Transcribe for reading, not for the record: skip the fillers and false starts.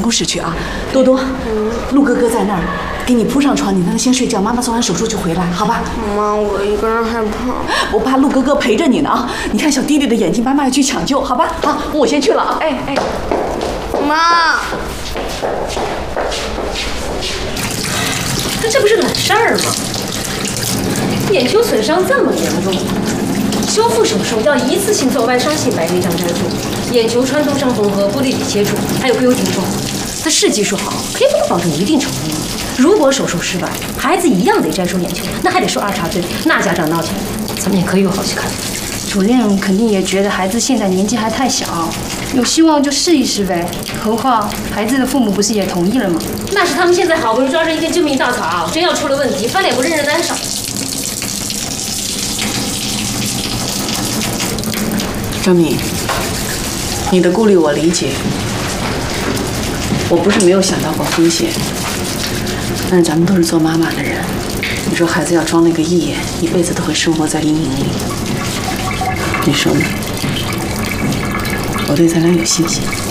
务室去啊。多多，陆哥哥在那儿，给你铺上床，你让他先睡觉。妈妈做完手术就回来，好吧？ 妈，我一个人害怕。 我怕陆哥哥陪着你呢啊！你看小弟弟的眼睛，妈妈要去抢救，好吧？好，我先去了啊。哎， 妈。 这不是懒事儿吗？眼球损伤这么严重，修复手术要一次性做外伤性白内障摘除，眼球穿透上缝合玻璃体切除，还有不疣情况。它是技术好，可以不能保证一定成功。如果手术失败，孩子一样得摘除眼球，那还得受2茬罪，那家长闹起来，咱们也可以有好戏看。 主任肯定也觉得孩子现在年纪还太小，有希望就试一试呗。何况孩子的父母不是也同意了吗？ 那是他们现在好不容易抓着一根救命稻草，真要出了问题，翻脸不认人单手。 张敏，你的顾虑我理解，我不是没有想到过风险，但是咱们都是做妈妈的人，你说孩子要装那个义眼，一辈子都会生活在阴影里，你说呢？我对咱俩有信心。